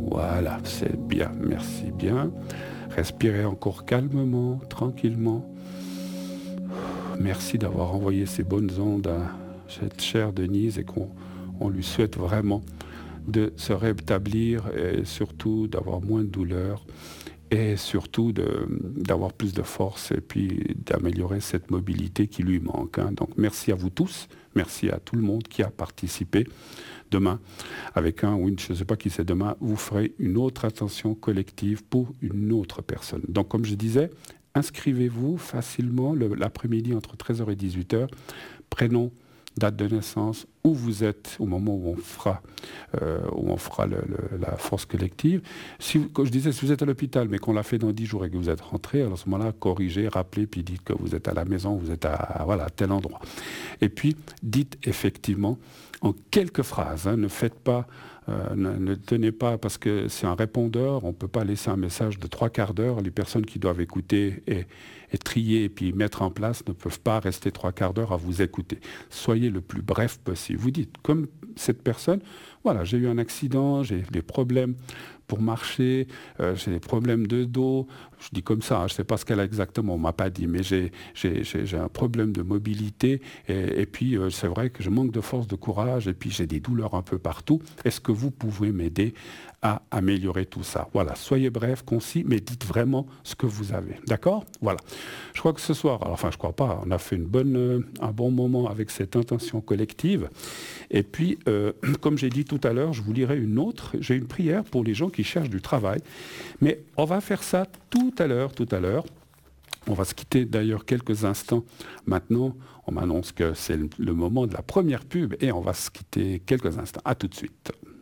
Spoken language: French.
Voilà, c'est bien, merci bien. Respirez encore calmement, tranquillement. Merci d'avoir envoyé ces bonnes ondes à cette chère Denise et qu'on lui souhaite vraiment de se rétablir et surtout d'avoir moins de douleur et surtout d'avoir plus de force et puis d'améliorer cette mobilité qui lui manque. Donc merci à vous tous, merci à tout le monde qui a participé. Demain, avec un ou une, je ne sais pas qui c'est demain, vous ferez une autre attention collective pour une autre personne. Donc comme je disais, inscrivez-vous facilement l'après-midi entre 13h et 18h, prénom, date de naissance, où vous êtes au moment où on fera la force collective. Comme je disais, si vous êtes à l'hôpital, mais qu'on l'a fait dans 10 jours et que vous êtes rentré, alors à ce moment-là, corrigez, rappelez, puis dites que vous êtes à la maison, vous êtes à tel endroit. Et puis, dites effectivement, en quelques phrases, ne faites pas, ne tenez pas, parce que c'est un répondeur, on ne peut pas laisser un message de 3/4 d'heure. Les personnes qui doivent écouter et trier et puis mettre en place ne peuvent pas rester 3/4 d'heure à vous écouter. Soyez le plus bref possible. Vous dites, comme cette personne, voilà, j'ai eu un accident, j'ai des problèmes pour marcher, j'ai des problèmes de dos, je dis comme ça, je ne sais pas ce qu'elle a exactement, on ne m'a pas dit, mais j'ai un problème de mobilité, et puis c'est vrai que je manque de force, de courage, et puis j'ai des douleurs un peu partout. Est-ce que vous pouvez m'aider à améliorer tout ça? Voilà, soyez bref, concis, mais dites vraiment ce que vous avez. D'accord? Voilà. Je crois que ce soir, enfin je crois pas, on a fait un bon moment avec cette intention collective. Et puis, comme j'ai dit tout à l'heure, je vous lirai une autre. J'ai une prière pour les gens qui cherchent du travail. Mais on va faire ça tout à l'heure. On va se quitter d'ailleurs quelques instants. Maintenant, on m'annonce que c'est le moment de la première pub et on va se quitter quelques instants. À tout de suite.